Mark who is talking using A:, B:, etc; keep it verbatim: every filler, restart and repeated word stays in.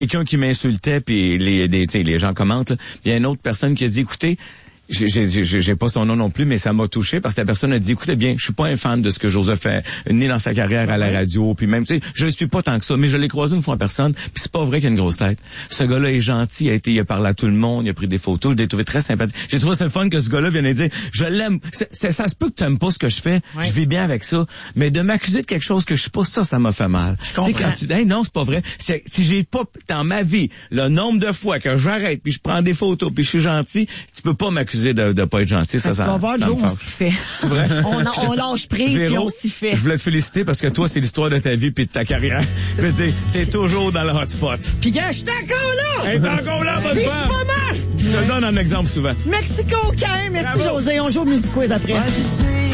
A: quelqu'un qui m'insultait, puis les, des, tu sais, les gens commentent, là. Il y a une autre personne qui a dit, écoutez, J'ai, j'ai, j'ai pas son nom non plus, mais ça m'a touché parce que la personne a dit, écoutez bien, je suis pas un fan de ce que Joseph fait, né dans sa carrière à la radio, puis même, tu sais, je le suis pas tant que ça, mais je l'ai croisé une fois en personne, puis c'est pas vrai qu'il a une grosse tête. Ce gars-là est gentil, il a été, il a parlé à tout le monde, il a pris des photos, je l'ai trouvé très sympathique. J'ai trouvé ça le fun que ce gars-là vienne dire, je l'aime, c'est, c'est, ça se peut que t'aimes pas ce que je fais, ouais. Je vis bien avec ça, mais de m'accuser de quelque chose que je suis pas, ça, ça m'a fait mal.
B: Je comprends.
A: Tu sais, quand tu dis, hey, non, c'est pas vrai, c'est, si j'ai pas, dans ma vie, le nombre de fois que j'arrête, puis je prends des photos, puis je suis gentil, tu peux pas m'accuser de, de pas être gentil. Ça, ça,
B: on va voir le jour où on s'y fait.
A: C'est vrai?
B: on, on lâche prise puis on s'y fait.
A: Je voulais te féliciter parce que toi, c'est l'histoire de ta vie puis de ta carrière. Je veux dire, t'es toujours dans le hotspot.
B: Puis gars, je suis encore là!
A: Hey, t'es encore là, bonne
B: femme!
A: femme!
B: Pas mal!
A: Je te donne un exemple souvent.
B: Mexico, Cain, merci Bravo. José. On joue au Music Quiz après. Ouais,